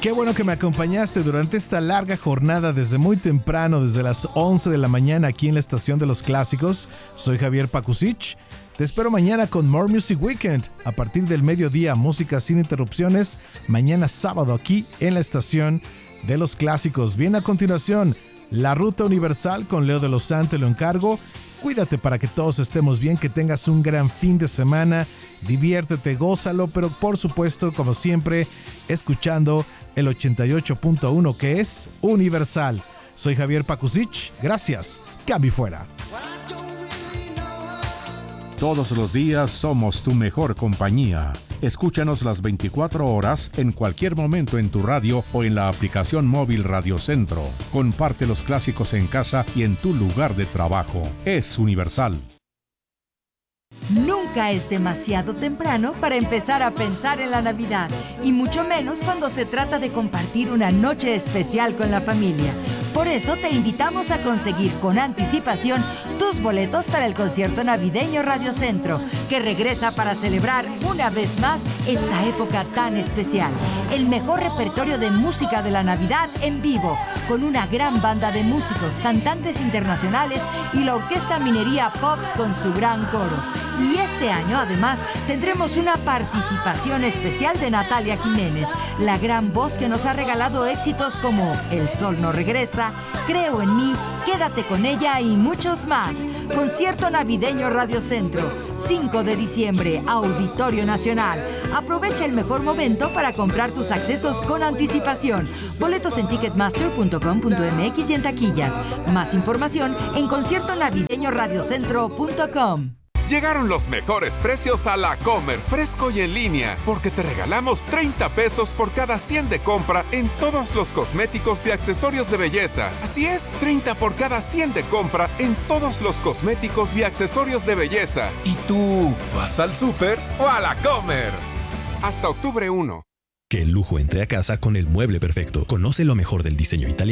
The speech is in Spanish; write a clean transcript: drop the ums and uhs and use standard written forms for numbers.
Qué bueno que me acompañaste durante esta larga jornada desde muy temprano, desde las 11 de la mañana aquí en la Estación de los Clásicos. Soy Javier Pakusich. Te espero mañana con More Music Weekend a partir del mediodía, música sin interrupciones. Mañana sábado aquí en la Estación de los Clásicos. Bien, a continuación, La Ruta Universal con Leo de los Santos, te lo encargo. Cuídate para que todos estemos bien, que tengas un gran fin de semana. Diviértete, gózalo, pero por supuesto, como siempre, escuchando el 88.1 que es Universal. Soy Javier Pakusich. Gracias. Cambio fuera. Todos los días somos tu mejor compañía. Escúchanos las 24 horas en cualquier momento en tu radio o en la aplicación móvil Radio Centro. Comparte los clásicos en casa y en tu lugar de trabajo. Es Universal. Nunca es demasiado temprano para empezar a pensar en la Navidad, y mucho menos cuando se trata de compartir una noche especial con la familia. Por eso te invitamos a conseguir con anticipación tus boletos para el concierto navideño Radio Centro, que regresa para celebrar una vez más esta época tan especial. El mejor repertorio de música de la Navidad en vivo, con una gran banda de músicos, cantantes internacionales y la Orquesta Minería Pops con su gran coro. Y este año, además, tendremos una participación especial de Natalia Jiménez, la gran voz que nos ha regalado éxitos como El Sol No Regresa, Creo en Mí, Quédate con Ella y muchos más. Concierto navideño Radio Centro, 5 de diciembre, Auditorio Nacional. Aprovecha el mejor momento para comprar tus accesos con anticipación. Boletos en ticketmaster.com.mx y en taquillas. Más información en conciertonavideñoradiocentro.com. Llegaron los mejores precios a La Comer, fresco y en línea, porque te regalamos 30 pesos por cada 100 de compra en todos los cosméticos y accesorios de belleza. Así es, 30 por cada 100 de compra en todos los cosméticos y accesorios de belleza. ¿Y tú vas al súper o a La Comer? Hasta octubre 1. Que el lujo entre a casa con el mueble perfecto. Conoce lo mejor del diseño italiano